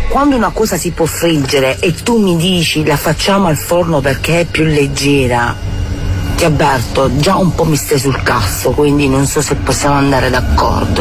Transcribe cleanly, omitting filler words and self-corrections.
quando una cosa si può friggere e tu mi dici la facciamo al forno perché è più leggera, ti avverto, già un po' mi stai sul cazzo, quindi non so se possiamo andare d'accordo.